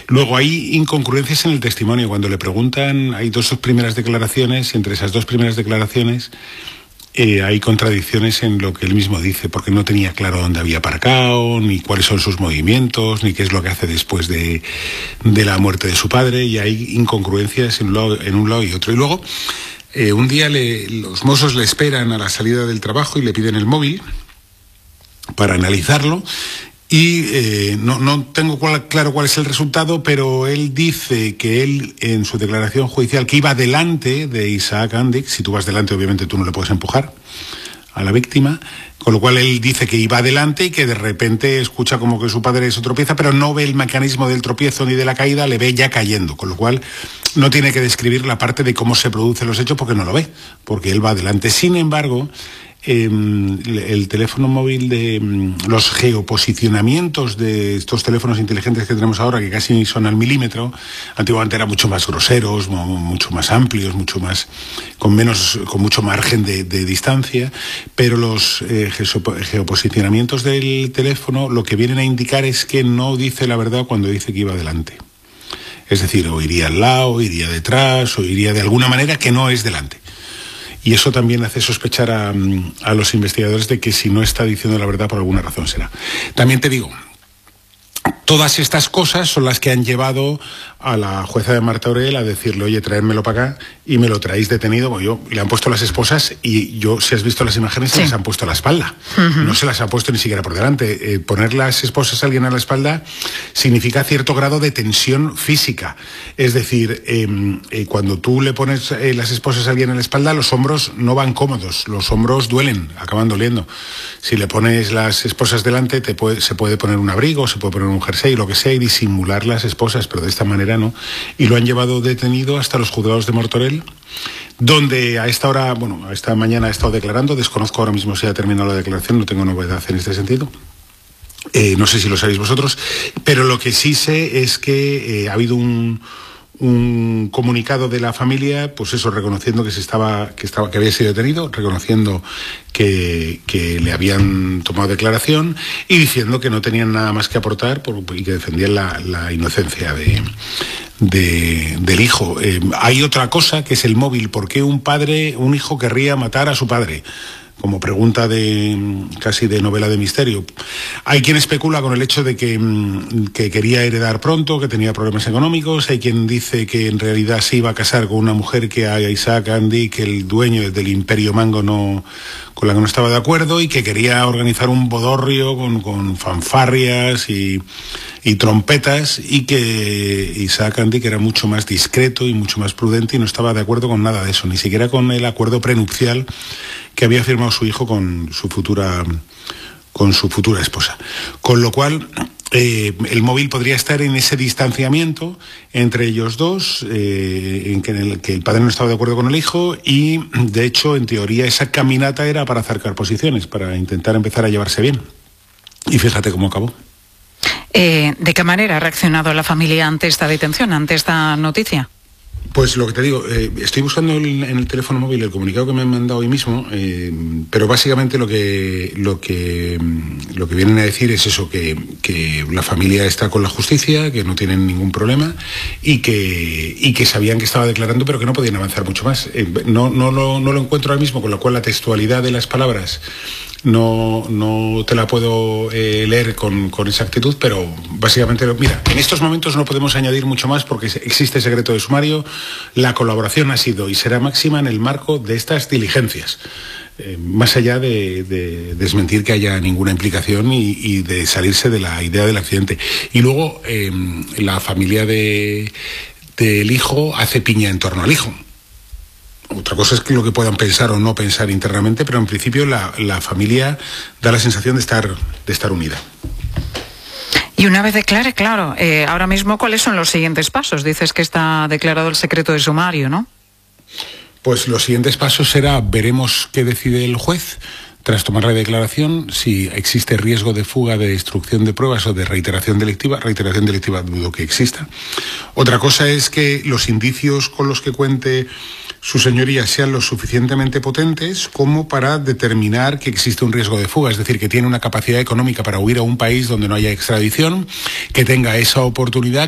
Luego hay incongruencias en el testimonio. Cuando le preguntan, hay dos primeras declaraciones, y entre esas dos primeras declaraciones hay contradicciones en lo que él mismo dice, porque no tenía claro dónde había aparcado, ni cuáles son sus movimientos, ni qué es lo que hace después de la muerte de su padre, y hay incongruencias en un lado y otro. Y luego, un día los mozos le esperan a la salida del trabajo y le piden el móvil para analizarlo, y no tengo claro cuál es el resultado, pero él dice que él, en su declaración judicial, que iba delante de Isaac Andic. Si tú vas delante, obviamente tú no le puedes empujar a la víctima, con lo cual él dice que iba adelante y que de repente escucha como que su padre se tropieza, pero no ve el mecanismo del tropiezo ni de la caída, le ve ya cayendo, con lo cual no tiene que describir la parte de cómo se producen los hechos porque no lo ve, porque él va adelante. Sin embargo, el teléfono móvil los geoposicionamientos de estos teléfonos inteligentes que tenemos ahora, que casi son al milímetro, antiguamente eran mucho más groseros, mucho más amplios, con mucho margen de distancia, pero los geoposicionamientos del teléfono lo que vienen a indicar es que no dice la verdad cuando dice que iba delante. Es decir, o iría al lado, o iría detrás, o iría de alguna manera que no es delante. Y eso también hace sospechar a los investigadores de que si no está diciendo la verdad, por alguna razón será. También te digo, todas estas cosas son las que han llevado a la jueza de Marta Orell a decirle, oye, traédmelo para acá, y me lo traéis detenido. Y le han puesto las esposas, y yo, si has visto las imágenes, se les han puesto a la espalda. No se las ha puesto ni siquiera por delante. Poner las esposas a alguien a la espalda significa cierto grado de tensión física. Es decir, cuando tú le pones las esposas a alguien a la espalda, los hombros no van cómodos, los hombros duelen, acaban doliendo. Si le pones las esposas delante, se puede poner un abrigo, se puede poner un jersey, lo que sea, y disimular las esposas, pero de esta manera no. Y lo han llevado detenido hasta los juzgados de Martorell, donde a esta hora, a esta mañana ha estado declarando. Desconozco ahora mismo si ha terminado la declaración, no tengo novedad en este sentido. No sé si lo sabéis vosotros, pero lo que sí sé es que ha habido un comunicado de la familia, pues eso, reconociendo que había sido detenido, reconociendo que le habían tomado declaración y diciendo que no tenían nada más que aportar y que defendían la inocencia del hijo. Hay otra cosa que es el móvil. ¿Por qué un hijo querría matar a su padre? Como pregunta casi de novela de misterio. Hay quien especula con el hecho de que quería heredar pronto, que tenía problemas económicos. Hay quien dice que en realidad se iba a casar con una mujer que a Isaac Andic, el dueño del Imperio Mango, con la que no estaba de acuerdo, y que quería organizar un bodorrio con fanfarrias y trompetas, y que Isaac Andic era mucho más discreto y mucho más prudente y no estaba de acuerdo con nada de eso, ni siquiera con el acuerdo prenupcial que había firmado su hijo con su futura esposa. Con lo cual, el móvil podría estar en ese distanciamiento entre ellos dos, en que el padre no estaba de acuerdo con el hijo, y de hecho, en teoría, esa caminata era para acercar posiciones, para intentar empezar a llevarse bien. Y fíjate cómo acabó. ¿De qué manera ha reaccionado la familia ante esta detención, ante esta noticia? Pues lo que te digo, estoy buscando en el teléfono móvil el comunicado que me han mandado hoy mismo, pero básicamente lo que vienen a decir es eso, que la familia está con la justicia, que no tienen ningún problema y que sabían que estaba declarando, pero que no podían avanzar mucho más. No lo encuentro ahora mismo, con lo cual la textualidad de las palabras no te la puedo leer con exactitud, pero básicamente, mira, en estos momentos no podemos añadir mucho más porque existe secreto de sumario. La colaboración ha sido y será máxima en el marco de estas diligencias, más allá de desmentir que haya ninguna implicación y de salirse de la idea del accidente. Y luego la familia del hijo hace piña en torno al hijo. Otra cosa es que lo que puedan pensar o no pensar internamente, pero en principio la familia da la sensación de estar unida. Y una vez declare, claro, ahora mismo, ¿cuáles son los siguientes pasos? Dices que está declarado el secreto de sumario, ¿no? Pues los siguientes pasos veremos qué decide el juez. Tras tomar la declaración, si existe riesgo de fuga, de destrucción de pruebas o de reiteración delictiva dudo que exista. Otra cosa es que los indicios con los que cuente su señoría sean lo suficientemente potentes como para determinar que existe un riesgo de fuga, es decir, que tiene una capacidad económica para huir a un país donde no haya extradición, que tenga esa oportunidad,